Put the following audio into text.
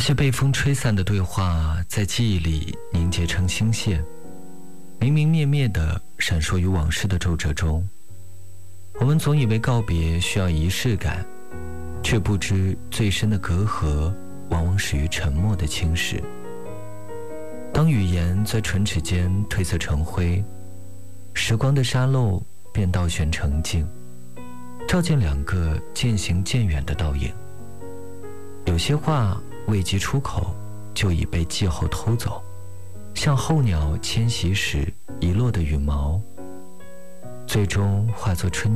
些被风吹散的对话，在记忆里凝结成星线，明明灭灭地闪烁于往事的皱褶中。我们总以为告别需要仪式感，却不知最深的隔阂往往始于沉默的侵蚀。当语言在唇齿间褪色成灰，时光的沙漏便倒悬成镜，照见两个渐行渐远的倒影。有些话未及出口，就已被季候偷走，像候鸟迁徙时遗落的羽毛，最终化作春